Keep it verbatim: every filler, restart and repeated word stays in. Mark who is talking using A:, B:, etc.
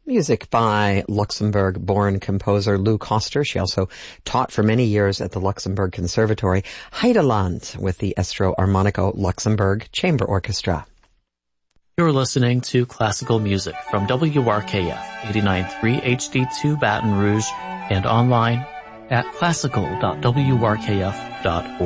A: Music by Luxembourg-born composer Lou Koster. She also taught for many years at the Luxembourg Conservatory. Heideland with the Estro Armonico Luxembourg Chamber Orchestra.
B: You're listening to classical music from W R K F eighty-nine point three H D two Baton Rouge and online at classical dot w r k f dot org.